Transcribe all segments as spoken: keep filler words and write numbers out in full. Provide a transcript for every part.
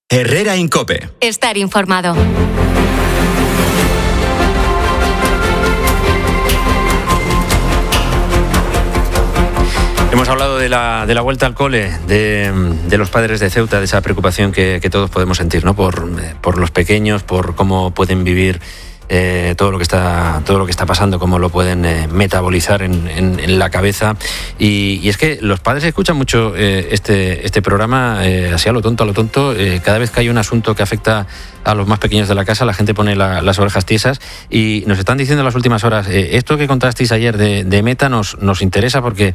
Herrera Incope. Estar informado. Hemos hablado de la, de la vuelta al cole, de, de los padres de Ceuta, de esa preocupación que, que todos podemos sentir, ¿no? Por, por los pequeños, por cómo pueden vivir eh, todo lo que está todo lo que está pasando, cómo lo pueden eh, metabolizar en, en, en la cabeza. Y, y es que los padres escuchan mucho eh, este, este programa, eh, así a lo tonto, a lo tonto. Eh, cada vez que hay un asunto que afecta a los más pequeños de la casa, la gente pone la, las orejas tiesas, y nos están diciendo en las últimas horas, eh, esto que contasteis ayer de, de Meta nos, nos interesa porque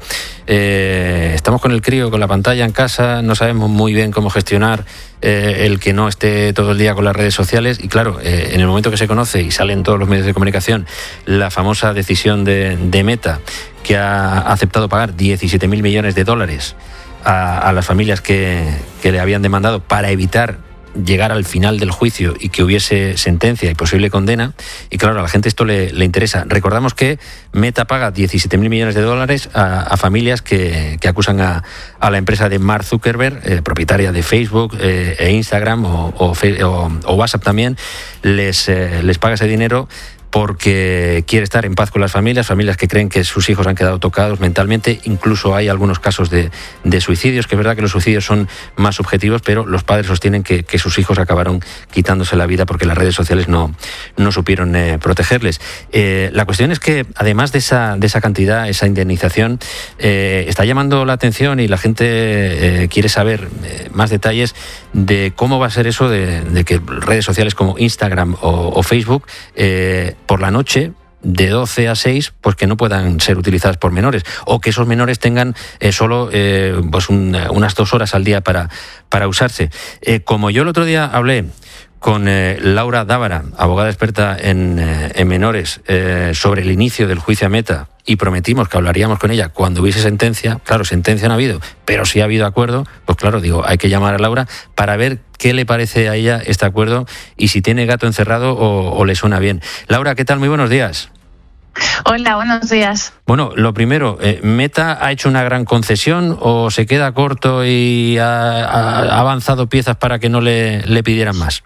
eh, estamos con el crío, con la pantalla en casa, no sabemos muy bien cómo gestionar eh, el que no esté todo el día con las redes sociales, y claro, eh, en el momento que se conoce y sale en todos los medios de comunicación la famosa decisión de, de Meta, que ha aceptado pagar diecisiete mil millones de dólares a, a las familias que, que le habían demandado para evitar llegar al final del juicio y que hubiese sentencia y posible condena, y claro, a la gente esto le, le interesa. Recordamos que Meta paga diecisiete mil millones de dólares a, a familias que, que acusan a, a la empresa de Mark Zuckerberg, eh, propietaria de Facebook eh, e Instagram o, o, o, o WhatsApp también, les, eh, les paga ese dinero porque quiere estar en paz con las familias, familias que creen que sus hijos han quedado tocados mentalmente. Incluso hay algunos casos de, de suicidios, que es verdad que los suicidios son más subjetivos, pero los padres sostienen que, que sus hijos acabaron quitándose la vida porque las redes sociales no, no supieron eh, protegerles. Eh, la cuestión es que, además de esa, de esa cantidad, esa indemnización, eh, está llamando la atención y la gente eh, quiere saber eh, más detalles de cómo va a ser eso de, de que redes sociales como Instagram o, o Facebook eh, por la noche, de doce a seis, pues que no puedan ser utilizadas por menores, o que esos menores tengan eh, solo eh, pues un, unas dos horas al día para, para usarse. Eh, como yo el otro día hablé con eh, Laura Dávara, abogada experta en, eh, en menores, eh, sobre el inicio del juicio a Meta, y prometimos que hablaríamos con ella cuando hubiese sentencia. Claro, sentencia no ha habido, pero sí ha habido acuerdo. Pues claro, digo, hay que llamar a Laura para ver qué le parece a ella este acuerdo y si tiene gato encerrado o, o le suena bien. Laura, ¿qué tal? Muy buenos días. Hola, buenos días. Bueno, lo primero, eh, ¿Meta ha hecho una gran concesión o se queda corto y ha, ha avanzado piezas para que no le, le pidieran más?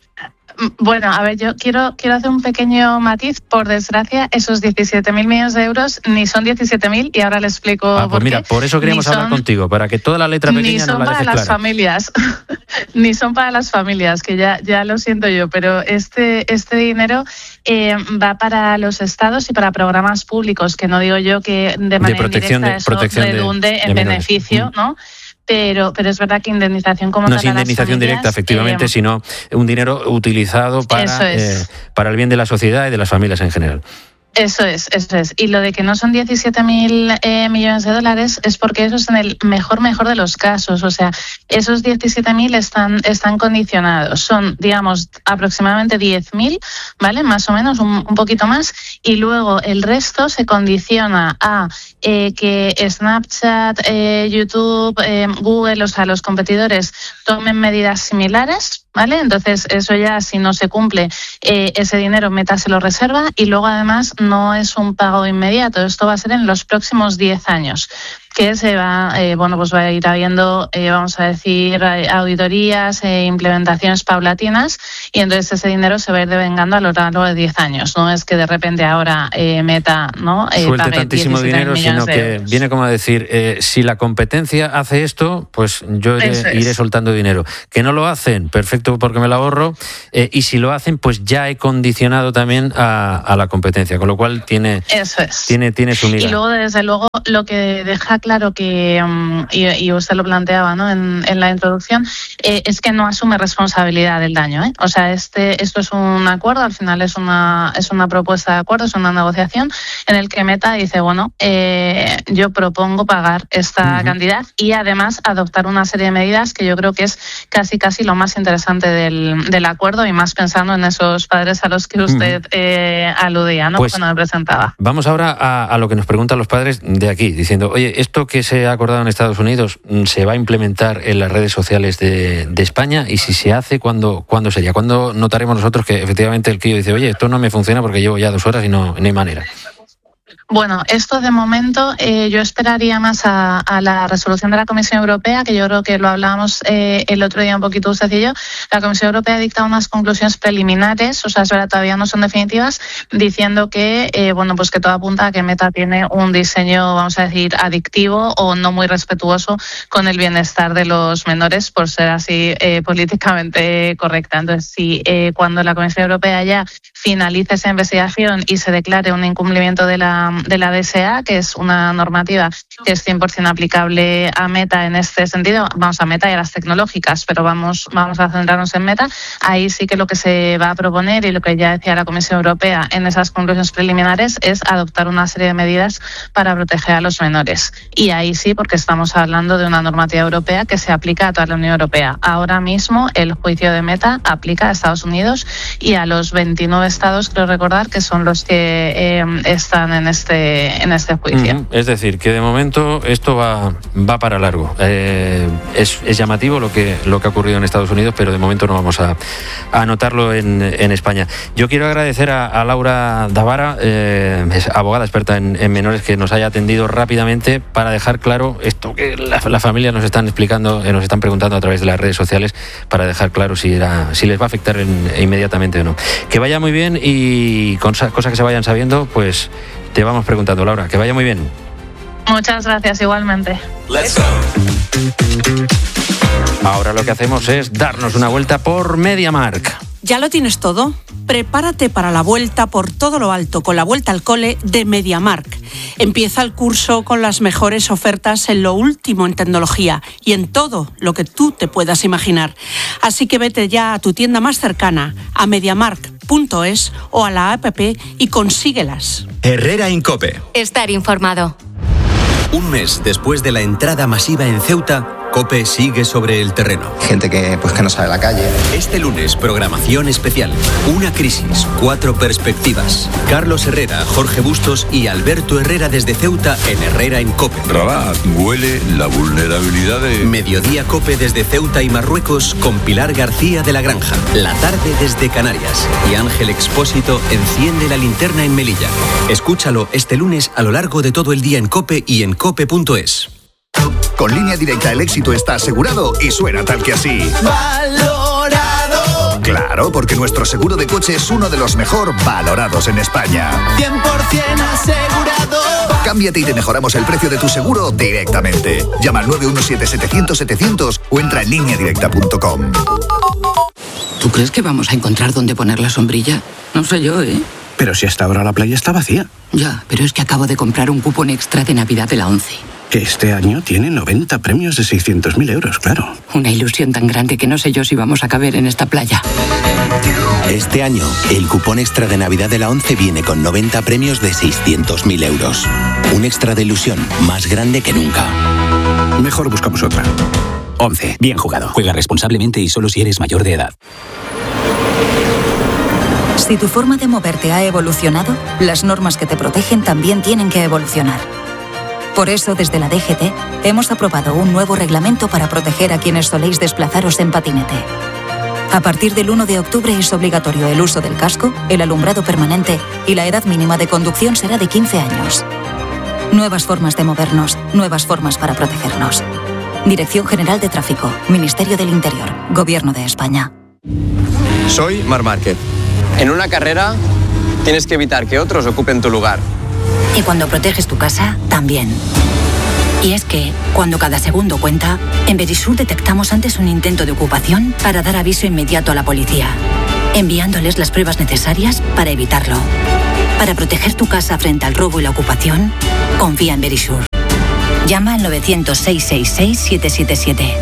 Bueno, a ver, yo quiero quiero hacer un pequeño matiz. Por desgracia, esos diecisiete mil millones de euros ni son diecisiete mil, y ahora le explico ah, pues por mira, qué. por eso queríamos son, hablar contigo, para que toda la letra pequeña nos la dejes clara. Ni son para las familias, ni son para las familias, que ya ya lo siento yo, pero este este dinero eh, va para los estados y para programas públicos, que no digo yo que de manera de protección indirecta de, eso redunde de, de en menores. beneficio, mm. ¿no? Pero, pero es verdad que indemnización como no tal es indemnización familias, directa, efectivamente, eh, sino un dinero utilizado para, es. eh, para el bien de la sociedad y de las familias en general. Eso es, eso es. Y lo de que no son diecisiete mil eh, millones de dólares es porque eso es en el mejor, mejor de los casos. O sea, esos diecisiete mil están, están condicionados. Son, digamos, aproximadamente diez mil, ¿vale? Más o menos, un, un poquito más. Y luego el resto se condiciona a eh, que Snapchat, eh, YouTube, eh, Google, o sea, los competidores tomen medidas similares, ¿vale? Entonces, eso ya, si no se cumple, eh, ese dinero Meta se lo reserva, y luego además no es un pago inmediato. Esto va a ser en los próximos diez años, que se va, eh, bueno, pues va a ir habiendo, eh, vamos a decir, auditorías e implementaciones paulatinas, y entonces ese dinero se va a ir devengando a lo largo de diez años. No es que de repente ahora eh, Meta no eh, suelte pague tantísimo dinero, sino que euros. Viene como a decir, eh, si la competencia hace esto, pues yo iré, es. iré soltando dinero. Que no lo hacen, perfecto, porque me lo ahorro, eh, y si lo hacen, pues ya he condicionado también a, a la competencia, con lo cual tiene, Eso es. tiene, tiene su miga. Y luego, desde luego, lo que deja claro que, um, y, y usted lo planteaba, ¿no?, en, en la introducción, eh, es que no asume responsabilidad del daño, ¿eh? O sea, este, esto es un acuerdo, al final es una, es una propuesta de acuerdo, es una negociación en el que Meta dice, bueno, eh, yo propongo pagar esta uh-huh. cantidad, y además adoptar una serie de medidas que yo creo que es casi casi lo más interesante del, del acuerdo, y más pensando en esos padres a los que usted uh-huh. eh, aludía, ¿no?, pues, cuando me presentaba. Vamos ahora a, a lo que nos preguntan los padres de aquí, diciendo, oye, esto que se ha acordado en Estados Unidos, ¿se va a implementar en las redes sociales de, de España? Y si se hace, ¿cuándo, ¿cuándo sería? ¿Cuándo notaremos nosotros que efectivamente el crío dice, oye, esto no me funciona porque llevo ya dos horas y no, no hay manera? Bueno, esto de momento eh, yo esperaría más a, a la resolución de la Comisión Europea, que yo creo que lo hablábamos eh, el otro día un poquito usted y yo. La Comisión Europea ha dictado unas conclusiones preliminares, o sea, es verdad, todavía no son definitivas, diciendo que eh, bueno, pues que todo apunta a que Meta tiene un diseño, vamos a decir, adictivo o no muy respetuoso con el bienestar de los menores, por ser así eh, políticamente correcta. Entonces, si eh, cuando la Comisión Europea ya finalice esa investigación y se declare un incumplimiento de la de la D S A, que es una normativa que es cien por ciento aplicable a Meta en este sentido, vamos a Meta y a las tecnológicas, pero vamos, vamos a centrarnos en Meta, ahí sí que lo que se va a proponer y lo que ya decía la Comisión Europea en esas conclusiones preliminares es adoptar una serie de medidas para proteger a los menores. Y ahí sí, porque estamos hablando de una normativa europea que se aplica a toda la Unión Europea. Ahora mismo el juicio de Meta aplica a Estados Unidos y a los veintinueve estados, creo recordar, que son los que eh, están en este en este juicio. Uh-huh. Es decir, que de momento esto va, va para largo. Eh, es, es llamativo lo que, lo que ha ocurrido en Estados Unidos, pero de momento no vamos a, a anotarlo en, en España. Yo quiero agradecer a, a Laura Davara, eh, es abogada experta en, en menores, que nos haya atendido rápidamente para dejar claro esto que la, la familia nos están explicando, eh, nos están preguntando a través de las redes sociales, para dejar claro si, era, si les va a afectar en, inmediatamente o no. Que vaya muy bien y con cosas que se vayan sabiendo, pues te vamos preguntando, Laura. Que vaya muy bien. Muchas gracias, igualmente. Let's go. Ahora lo que hacemos es darnos una vuelta por MediaMarkt. ¿Ya lo tienes todo? Prepárate para la vuelta por todo lo alto con la vuelta al cole de MediaMarkt. Empieza el curso con las mejores ofertas en lo último en tecnología y en todo lo que tú te puedas imaginar. Así que vete ya a tu tienda más cercana, a mediamarkt punto es o a la app y consíguelas. Herrera Incope. Estar informado. Un mes después de la entrada masiva en Ceuta, COPE sigue sobre el terreno. Gente que, pues, que no sale a la calle. Este lunes, programación especial. Una crisis, cuatro perspectivas. Carlos Herrera, Jorge Bustos y Alberto Herrera desde Ceuta en Herrera en COPE. Rabat, huele la vulnerabilidad de... Mediodía COPE desde Ceuta y Marruecos con Pilar García de la Granja. La tarde desde Canarias. Y Ángel Expósito enciende la linterna en Melilla. Escúchalo este lunes a lo largo de todo el día en COPE y en cope punto es. Con Línea Directa el éxito está asegurado y suena tal que así. ¡Valorado! Claro, porque nuestro seguro de coche es uno de los mejor valorados en España. cien por ciento asegurado. Cámbiate y te mejoramos el precio de tu seguro directamente. Llama al nueve uno siete, setecientos, setecientos o entra en línea directa punto com. ¿Tú crees que vamos a encontrar dónde poner la sombrilla? No sé yo, ¿eh? Pero si hasta ahora la playa está vacía. Ya, pero es que acabo de comprar un cupón extra de Navidad de la ONCE. Que este año tiene noventa premios de seiscientos mil euros, claro. Una ilusión tan grande que no sé yo si vamos a caber en esta playa. Este año, el cupón extra de Navidad de la ONCE viene con noventa premios de seiscientos mil euros. Un extra de ilusión más grande que nunca. Mejor buscamos otra. ONCE. Bien jugado. Juega responsablemente y solo si eres mayor de edad. Si tu forma de moverte ha evolucionado, las normas que te protegen también tienen que evolucionar. Por eso, desde la D G T, hemos aprobado un nuevo reglamento para proteger a quienes soléis desplazaros en patinete. A partir del uno de octubre es obligatorio el uso del casco, el alumbrado permanente y la edad mínima de conducción será de quince años. Nuevas formas de movernos, nuevas formas para protegernos. Dirección General de Tráfico, Ministerio del Interior, Gobierno de España. Soy Marc Márquez. En una carrera tienes que evitar que otros ocupen tu lugar. Y cuando proteges tu casa, también. Y es que, cuando cada segundo cuenta, en Verisur detectamos antes un intento de ocupación para dar aviso inmediato a la policía, enviándoles las pruebas necesarias para evitarlo. Para proteger tu casa frente al robo y la ocupación, confía en Verisur. Llama al novecientos, seiscientos sesenta y seis, siete siete siete.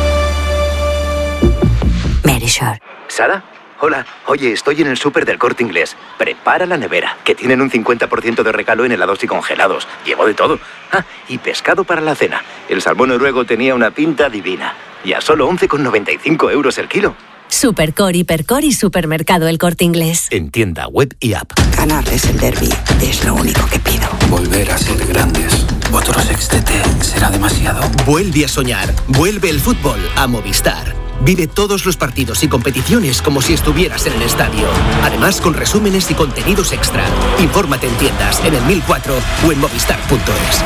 Verisur. ¿Sara? Hola, oye, estoy en el súper del Corte Inglés. Prepara la nevera, que tienen un cincuenta por ciento de regalo en helados y congelados. Llevo de todo. Ah, y pescado para la cena. El salmón noruego tenía una pinta divina. Y a solo once con noventa y cinco euros el kilo. Supercore, Hipercore y Supermercado El Corte Inglés. En tienda, web y app. Ganarles el derbi es lo único que pido. Volver a ser grandes. Otro sextete será demasiado. Vuelve a soñar. Vuelve el fútbol a Movistar. Vive todos los partidos y competiciones como si estuvieras en el estadio. Además, con resúmenes y contenidos extra. Infórmate en tiendas, en el mil cuatro o en movistar punto es.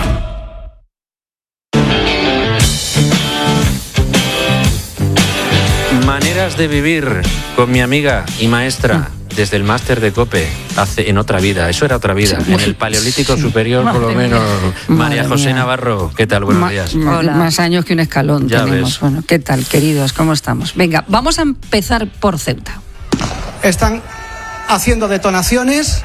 Maneras de vivir con mi amiga y maestra desde el máster de COPE hace en otra vida. Eso era otra vida. En el Paleolítico Superior, por lo menos. María José Navarro, ¿qué tal? Buenos Ma- días. Hola. Más años que un escalón Ya tenemos. ves. Bueno, ¿qué tal, queridos? ¿Cómo estamos? Venga, vamos a empezar por Ceuta. Están haciendo detonaciones.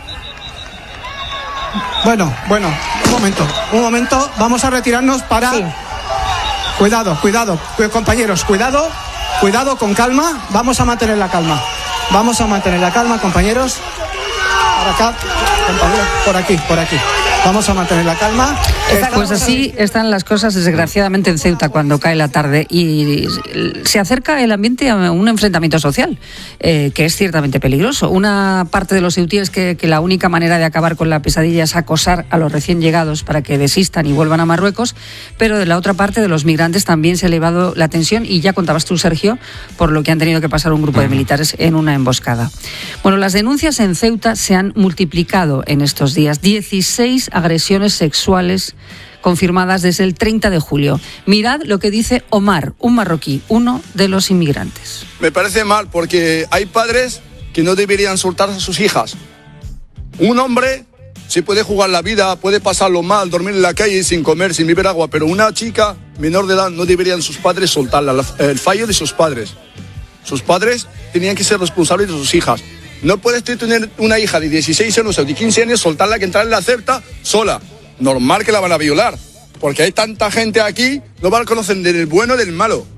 Bueno, bueno, un momento, un momento. Vamos a retirarnos para... Sí. Cuidado, cuidado, cu- compañeros, cuidado, cuidado, con calma. Vamos a mantener la calma. Vamos a mantener la calma, compañeros. Por acá, compañeros, por aquí, por aquí. Vamos a mantener la calma. Pues así están las cosas, desgraciadamente, en Ceuta cuando cae la tarde y se acerca el ambiente a un enfrentamiento social, eh, que es ciertamente peligroso. Una parte de los ceutíes que, que la única manera de acabar con la pesadilla es acosar a los recién llegados para que desistan y vuelvan a Marruecos, pero de la otra parte de los migrantes también se ha elevado la tensión y ya contabas tú, Sergio, por lo que han tenido que pasar un grupo de militares en una emboscada. Bueno, las denuncias en Ceuta se han multiplicado en estos días. dieciséis agresiones sexuales confirmadas desde el treinta de julio. Mirad lo que dice Omar, un marroquí, uno de los inmigrantes. Me parece mal porque hay padres que no deberían soltar a sus hijas. Un hombre se puede jugar la vida, puede pasarlo mal, dormir en la calle sin comer, sin beber agua, pero una chica menor de edad no deberían sus padres soltarla. El fallo de sus padres. Sus padres tenían que ser responsables de sus hijas. No puedes tener una hija de dieciséis años o de quince años, soltarla que entrar en la Ceuta sola. Normal que la van a violar, porque hay tanta gente aquí, no van a conocer del bueno del malo.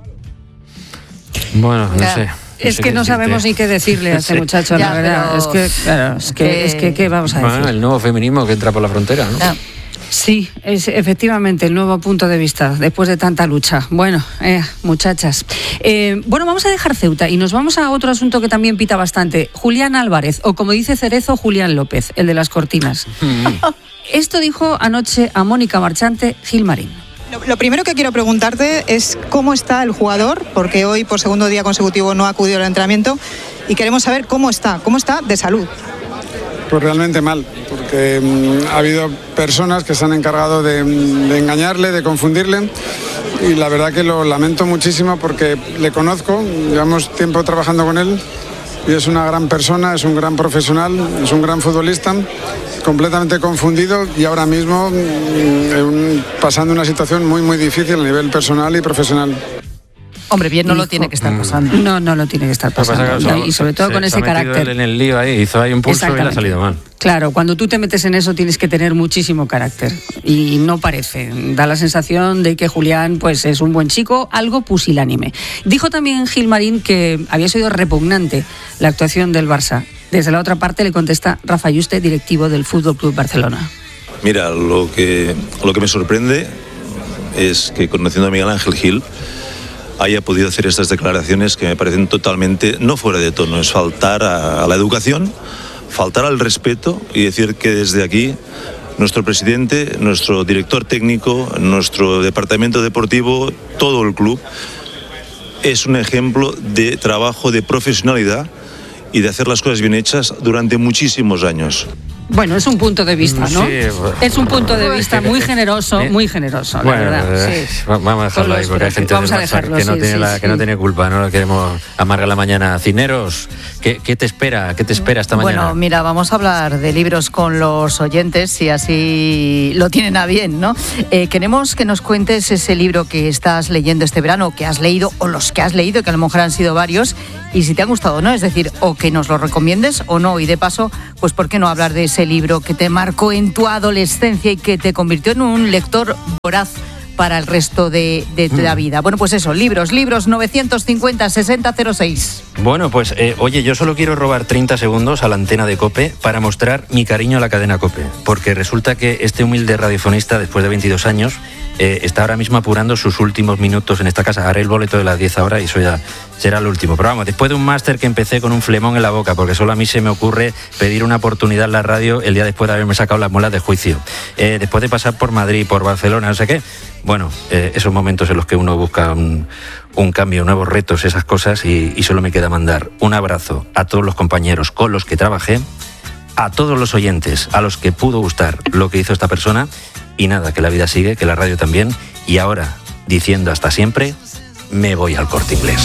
Bueno, no sé. Es que no sabemos ni qué decirle a este Sí. muchacho, la Ya, verdad. pero- Es que, claro, es que, es que, ¿qué vamos a decir? Bueno, el nuevo feminismo que entra por la frontera, ¿no? Sí, es efectivamente el nuevo punto de vista después de tanta lucha. Bueno, eh, muchachas. Eh, bueno, vamos a dejar Ceuta y nos vamos a otro asunto que también pita bastante. Julián Álvarez, o como dice Cerezo, Julián López, el de las cortinas. Esto dijo anoche a Mónica Marchante Gilmarín. Lo, lo primero que quiero preguntarte es cómo está el jugador, porque hoy por segundo día consecutivo no ha acudido al entrenamiento y queremos saber cómo está, cómo está de salud. Pues realmente mal, porque mm, ha habido personas que se han encargado de, de engañarle, de confundirle, y la verdad que lo lamento muchísimo porque le conozco, llevamos tiempo trabajando con él y es una gran persona, es un gran profesional, es un gran futbolista, completamente confundido y ahora mismo mm, un- pasando una situación muy muy difícil a nivel personal y profesional. Hombre, bien no lo Hijo. tiene que estar pasando. No, no lo tiene que estar Lo que pasa pasando. es que No, y sobre todo se- con se ese ha metido carácter. él en el lío ahí, hizo ahí un pulso y le ha Exactamente. salido mal. Claro, cuando tú te metes en eso tienes que tener muchísimo carácter y no parece. Da la sensación de que Julián pues es un buen chico, algo pusilánime. Dijo también Gilmarín que había sido repugnante la actuación del Barça. Desde la otra parte le contesta Rafa Yuste, directivo del Fútbol Club Barcelona. Mira, lo que, lo que me sorprende es que, conociendo a Miguel Ángel Gil, haya podido hacer estas declaraciones que me parecen totalmente no fuera de tono. Es faltar a, a la educación, faltar al respeto y decir que desde aquí nuestro presidente, nuestro director técnico, nuestro departamento deportivo, todo el club, es un ejemplo de trabajo, de profesionalidad y de hacer las cosas bien hechas durante muchísimos años. Bueno, es un punto de vista, ¿no? Sí, bueno. Es un punto de vista muy generoso, Eh, muy generoso, la Bueno, verdad. eh, Sí. va- vamos a dejarlo Con ahí los porque hay precios. gente Vamos del a Barça dejarlo, que no sí, tiene sí, la, sí. que no tiene culpa, no lo queremos amargar la mañana. Cineros, ¿qué, qué te espera? ¿Qué te espera esta mañana? Bueno, mira, vamos a hablar de libros con los oyentes, si así lo tienen a bien, ¿no? Eh, queremos que nos cuentes ese libro que estás leyendo este verano, que has leído, o los que has leído, que a lo mejor han sido varios, y si te han gustado o no, es decir, o que nos lo recomiendes o no, y de paso, pues ¿por qué no hablar de ese libro que te marcó en tu adolescencia y que te convirtió en un lector voraz para el resto de, de la vida? Bueno, pues eso, libros, libros, novecientos cincuenta, sesenta cero seis. Bueno, pues eh, oye, yo solo quiero robar treinta segundos a la antena de COPE para mostrar mi cariño a la cadena COPE, porque resulta que este humilde radiofonista, después de veintidós años, eh, está ahora mismo apurando sus últimos minutos en esta casa. Haré el boleto de las diez ahora y eso ya será lo último. Pero vamos, después de un máster que empecé con un flemón en la boca, porque solo a mí se me ocurre pedir una oportunidad en la radio el día después de haberme sacado las muelas de juicio. Eh, después de pasar por Madrid, por Barcelona, no sé qué. Bueno, eh, esos momentos en los que uno busca un, un cambio, nuevos retos, esas cosas, y, y solo me queda mandar un abrazo a todos los compañeros con los que trabajé, a todos los oyentes a los que pudo gustar lo que hizo esta persona, y nada, que la vida sigue, que la radio también, y ahora, diciendo hasta siempre, me voy al Corte Inglés.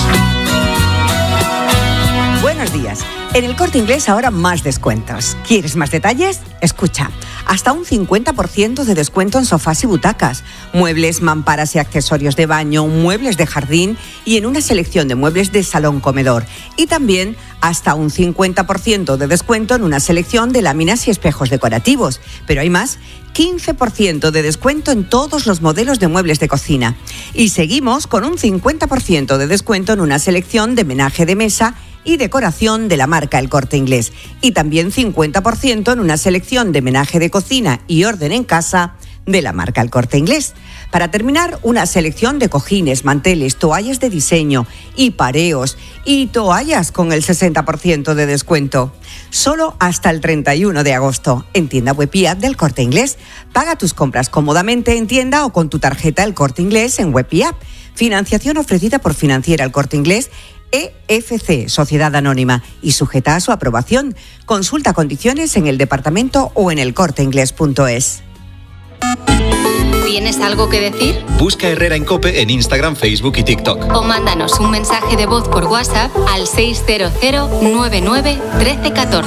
Buenos días. En el Corte Inglés ahora más descuentos. ¿Quieres más detalles? Escucha. Hasta un cincuenta por ciento de descuento en sofás y butacas, muebles, mamparas y accesorios de baño, muebles de jardín y en una selección de muebles de salón-comedor. Y también hasta un cincuenta por ciento de descuento en una selección de láminas y espejos decorativos. Pero hay más. quince por ciento de descuento en todos los modelos de muebles de cocina. Y seguimos con un cincuenta por ciento de descuento en una selección de menaje de mesa y decoración de la marca El Corte Inglés. Y también cincuenta por ciento en una selección de menaje de cocina y orden en casa de la marca El Corte Inglés. Para terminar, una selección de cojines, manteles, toallas de diseño y pareos y toallas con el sesenta por ciento de descuento. Solo hasta el treinta y uno de agosto en tienda web y app del Corte Inglés. Paga tus compras cómodamente en tienda o con tu tarjeta El Corte Inglés en web y app. Financiación ofrecida por Financiera El Corte Inglés E F C, Sociedad Anónima, y sujeta a su aprobación. Consulta condiciones en el departamento o en el corte inglés punto es. ¿Tienes algo que decir? Busca Herrera en COPE en Instagram, Facebook y TikTok. O mándanos un mensaje de voz por WhatsApp al seis cero cero nueve nueve uno tres uno cuatro.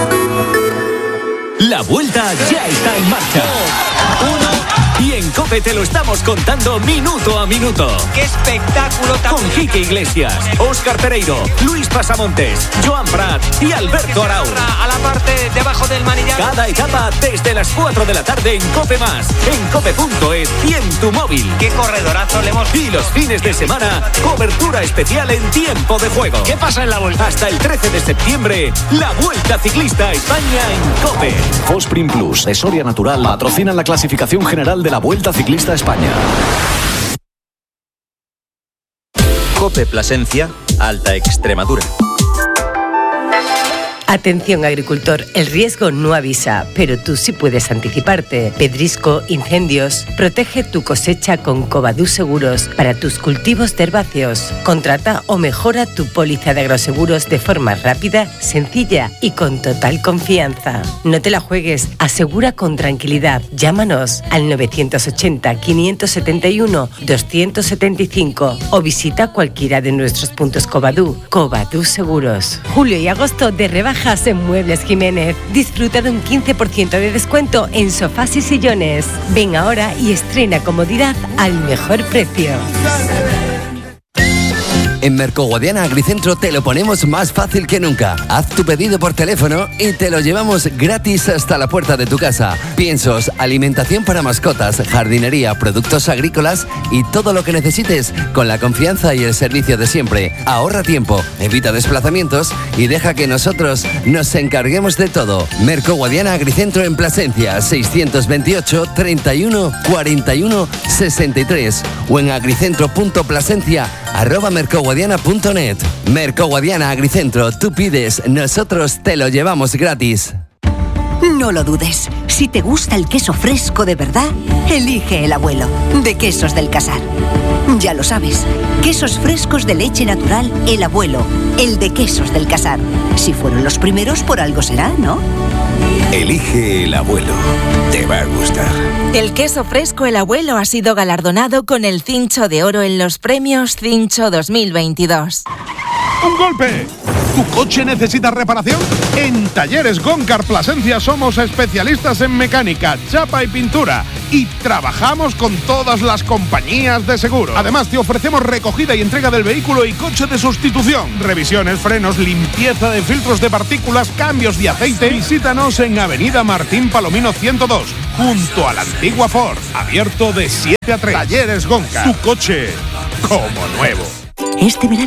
La vuelta ya está en marcha. Uno. Y en COPE te lo estamos contando minuto a minuto. ¡Qué espectáculo tan Con Quique Iglesias, Óscar Pereiro, Luis Pasamontes, Joan Prat y Alberto Arau. A la parte debajo del manillar. Cada etapa desde las cuatro de la tarde en COPE Más, en cope punto es y en tu móvil. ¡Qué corredorazo le hemos... Y los fines de semana, cobertura especial en tiempo de juego. ¿Qué pasa en la vuelta? Hasta el trece de septiembre, la Vuelta Ciclista a España en COPE. Fosprin Plus, de Soria Natural, patrocinan la clasificación general de la Vuelta Ciclista a España. COPE Plasencia, Alta Extremadura. Atención agricultor, el riesgo no avisa, pero tú sí puedes anticiparte. Pedrisco, incendios, protege tu cosecha con Covadú Seguros para tus cultivos de herbáceos. Contrata o mejora tu póliza de agroseguros de forma rápida, sencilla y con total confianza. No te la juegues, asegura con tranquilidad. Llámanos al nueve ochenta, quinientos setenta y uno, doscientos setenta y cinco o visita cualquiera de nuestros puntos Covadú. Covadú Seguros. Julio y agosto de rebaja en Muebles Jiménez. Disfruta de un quince por ciento de descuento en sofás y sillones. Ven ahora y estrena comodidad al mejor precio. En Mercoguadiana Agricentro te lo ponemos más fácil que nunca. Haz tu pedido por teléfono y te lo llevamos gratis hasta la puerta de tu casa. Piensos, alimentación para mascotas, jardinería, productos agrícolas y todo lo que necesites con la confianza y el servicio de siempre. Ahorra tiempo, evita desplazamientos y deja que nosotros nos encarguemos de todo. Mercoguadiana Agricentro en Plasencia, seiscientos veintiocho, treinta y uno, cuarenta y uno, sesenta y tres o en agricentro punto plasencia arroba mercoguadiana punto net. Mercoguadiana Agricentro, tú pides, nosotros te lo llevamos gratis. No lo dudes, si te gusta el queso fresco de verdad, elige El Abuelo, de Quesos del Casar. Ya lo sabes, quesos frescos de leche natural El Abuelo, el de Quesos del Casar. Si fueron los primeros, por algo será, ¿no? Elige El Abuelo, te va a gustar. El queso fresco El Abuelo ha sido galardonado con el Cincho de Oro en los premios Cincho dos mil veintidós. ¡Un golpe! ¿Tu coche necesita reparación? En Talleres Goncar Plasencia somos especialistas en mecánica, chapa y pintura y trabajamos con todas las compañías de seguro. Además te ofrecemos recogida y entrega del vehículo y coche de sustitución, revisiones, frenos, limpieza de filtros de partículas, cambios de aceite. Visítanos en Avenida Martín Palomino ciento dos, junto a la antigua Ford, abierto de siete a tres. Talleres Goncar, tu coche como nuevo. Este verano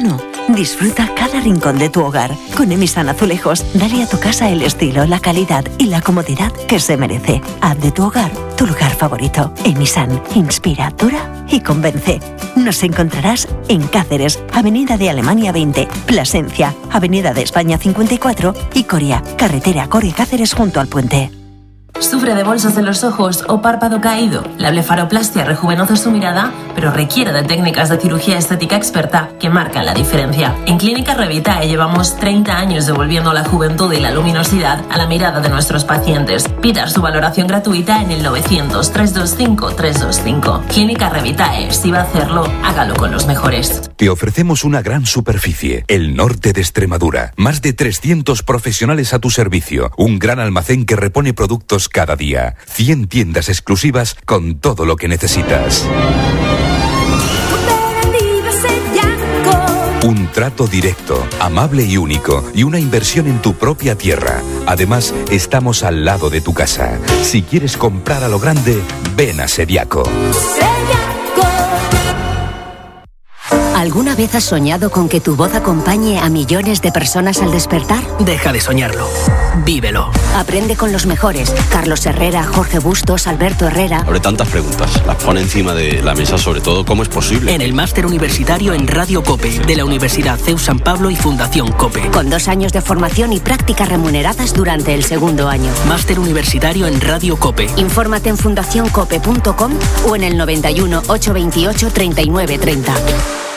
Disfruta cada rincón de tu hogar. Con Emisan Azulejos, dale a tu casa el estilo, la calidad y la comodidad que se merece. Haz de tu hogar tu lugar favorito. Emisan, inspira, dura y convence. Nos encontrarás en Cáceres, Avenida de Alemania veinte, Plasencia, Avenida de España cincuenta y cuatro y Coria, carretera Coria-Cáceres junto al puente. ¿Sufre de bolsas en los ojos o párpado caído? La blefaroplastia rejuvenece su mirada, pero requiere de técnicas de cirugía estética experta que marcan la diferencia. En Clínica Revitae llevamos treinta años devolviendo la juventud y la luminosidad a la mirada de nuestros pacientes. Pida su valoración gratuita en el novecientos, trescientos veinticinco, trescientos veinticinco. Clínica Revitae, si va a hacerlo, hágalo con los mejores. Te ofrecemos una gran superficie, el norte de Extremadura. Más de trescientos profesionales a tu servicio. Un gran almacén que repone productos cada día. cien tiendas exclusivas con todo lo que necesitas. Un trato directo, amable y único, y una inversión en tu propia tierra. Además, estamos al lado de tu casa. Si quieres comprar a lo grande, ven a Sediaco. ¿Alguna vez has soñado con que tu voz acompañe a millones de personas al despertar? Deja de soñarlo. Vívelo. Aprende con los mejores. Carlos Herrera, Jorge Bustos, Alberto Herrera. Abre tantas preguntas. Las pone encima de la mesa, sobre todo, ¿cómo es posible? En el máster universitario en Radio COPE, de la Universidad C E U San Pablo y Fundación COPE. Con dos años de formación y prácticas remuneradas durante el segundo año. Máster universitario en Radio COPE. Infórmate en fundación cope punto com o en el noventa y uno, ochocientos veintiocho, treinta y nueve treinta.